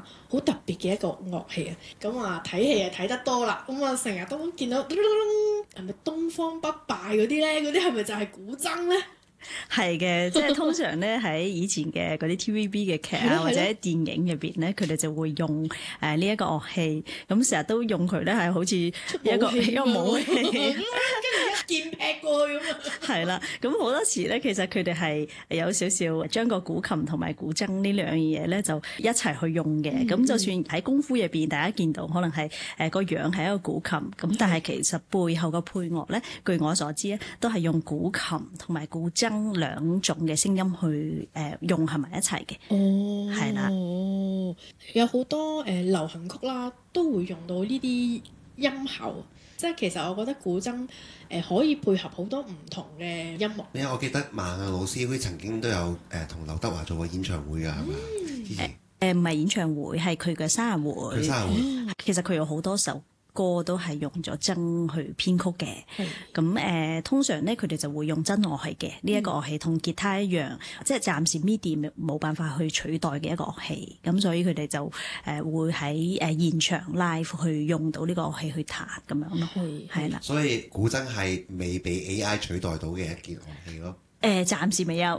好特別嘅一個樂器啊。咁啊睇戲啊睇得多啦，咁啊成日都見到係咪東方不敗嗰啲咧？嗰啲係咪就係古箏咧？ 係嘅，即係通常咧喺以前嘅嗰啲 TVB 嘅劇啊，或者電影入邊咧，佢哋就會用呢一個樂器，咁成日都用佢咧係好似一個武器，跟住一劍劈過去咁啊！ 係啦，咁好多時咧，其實佢哋係有少少將個古琴同埋古箏呢兩樣嘢咧，就一齊去用嘅。咁就算喺功夫入邊，大家見到可能係個樣係一個古琴，咁但係其實背後個配樂咧，據我所知咧，都係用古琴同埋古箏兩種嘅聲音去融合埋一齊嘅。 哦， 係啦， 有好多流行曲啦，都會用到呢啲音效。即係其實我覺得古箏可以配合好多唔同嘅音樂。 我記得萬向老師佢曾經都有同劉德華做過演唱會㗎，係咪？之前唔係演唱會，係佢嘅生日會。 佢生日會， 其實佢有好多首歌都係用咗箏去編曲嘅。咁通常咧佢哋就會用真樂器嘅呢一個樂器，同吉他一樣，即係暫時 MIDI 冇辦法去取代嘅一個樂器。咁所以佢哋就會喺現場 live 去用到呢個樂器去彈咁樣咯。係啦， 所以古箏係未被 AI 取代到嘅一件樂器咯。 暫時未有。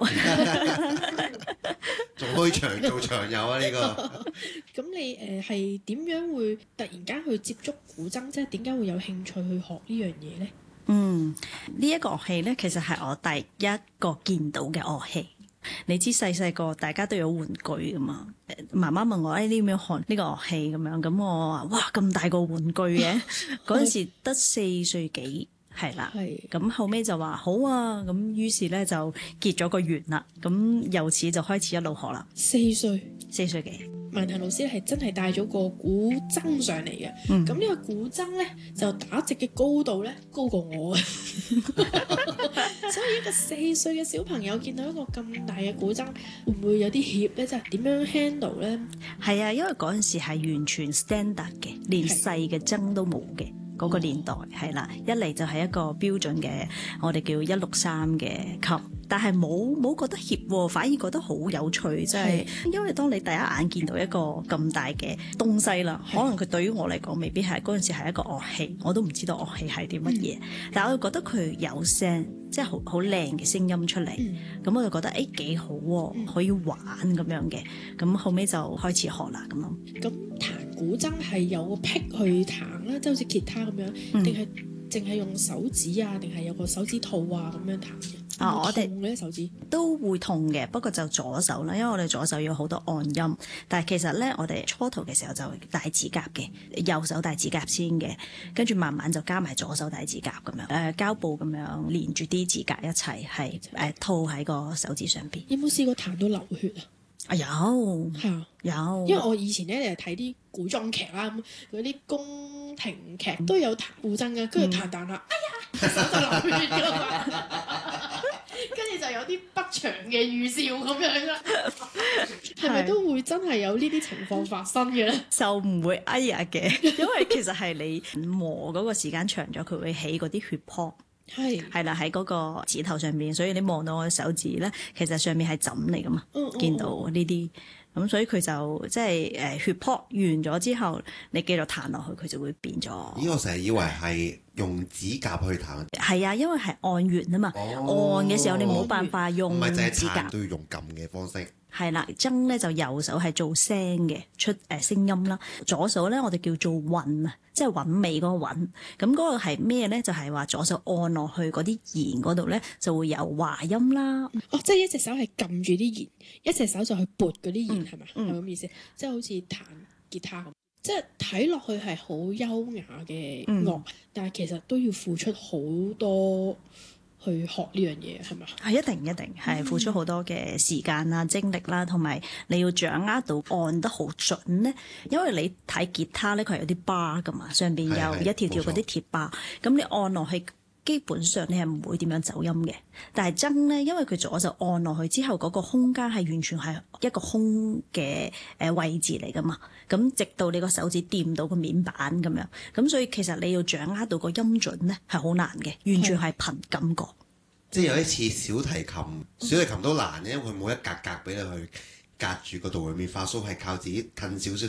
仲開長做長有啊！呢個咁你係點樣會突然間去接觸古箏？即係點解會有興趣去學呢樣嘢呢？ 呢一個樂器咧，其實係我第一個見到嘅樂器。你知細細個大家都有玩具噶嘛？媽媽問我：你點樣學呢個樂器咁樣？咁我話：哇，咁大個玩具嘅！嗰陣時得4歲幾。係啦，咁後尾就話好啊，咁於是咧就結咗個緣啦，咁由此就開始一路學啦。 4歲幾， 萬騰老師係真係帶咗個古箏上嚟嘅。咁呢個古箏咧就打直嘅高度咧高過我啊，所以一個4歲嘅小朋友見到一個咁大嘅古箏，會唔會有啲怯咧？即係點樣 handle 咧？ 係啊，因為嗰陣時係完全 standard 嘅，連細嘅箏都冇嘅。嗰個年代係啦，一嚟就係一個標準嘅，我哋叫163嘅琴，但係冇覺得怯喎，反而覺得好有趣，即係因為當你第一眼見到一個咁大嘅東西啦，可能佢對於我嚟講未必係嗰陣時係一個樂器，我都唔知道樂器係啲乜嘢，但係我覺得佢有聲，即係好靚嘅聲音出嚟，咁我就覺得幾好喎，可以玩咁樣嘅，咁後尾就開始學啦咁咯。 咁彈古箏係有個癖去彈啦，即係好似吉他咁樣，定係淨係用手指啊？定係有個手指套啊咁樣彈嘅？ 我哋痛咧手指都會痛嘅，不過就左手啦，因為我哋左手有好多按音。但係其實咧，我哋初頭嘅時候就戴指甲嘅，右手戴指甲先嘅，跟住慢慢就加埋左手戴指甲咁樣，膠布咁樣連住啲指甲一齊，係套喺個手指上邊。 有冇試過彈到流血啊？ 有有， 因為我以前咧睇啲古裝劇啦，咁嗰啲宮廷劇都有彈古箏嘅，跟住彈啦，哎呀，手就流血㗎嘛，跟住就有啲不祥嘅預兆咁樣啦。係咪都會真係有呢啲情況發生嘅咧？ 就唔會哎呀嘅，因為其實係你磨嗰個時間長咗，佢會起嗰啲血泡。係啦，喺嗰個指頭上面，所以你望到我嘅手指咧，其實上面係枕嚟噶嘛，見到呢啲，咁所以佢就即係血泡完咗之後，你繼續彈落去，佢就會變咗。 我成日以為係用指甲去彈。 係啊，因為係按弦啊嘛，按嘅時候你冇辦法用指甲， 唔係淨係彈都要用撳嘅方式。 係啦，箏咧就右手係做聲嘅，出聲音啦。左手咧我哋叫做韻啊，即係韻味嗰個韻。咁嗰個係咩咧？就係話左手按落去嗰啲弦嗰度咧，就會有話音啦。 即係一隻手係撳住啲弦，一隻手就去撥嗰啲弦，係咪？係咁意思？即係好似彈吉他咁，即係睇落去係好優雅嘅樂，但係其實都要付出好多。去學呢樣嘢係咪？ 係一定係付出好多嘅時間啦、精力啦，同埋你要掌握到按得好準咧。因為你睇吉他咧，佢係有啲巴噶嘛，上邊有一條條嗰啲鐵巴，咁你按落去基本上你係唔會點樣走音嘅。但係箏咧，因為佢左手按落去之後，嗰個空間係完全係一個空嘅位置嚟噶嘛。咁直到你個手指掂到個面板咁樣，咁所以其實你要掌握到個音準咧係好難嘅，完全係憑感覺。 即係有一次小提琴都難嘅，因為佢冇一格格俾你去隔住個度裏面發蘇，係靠自己近少少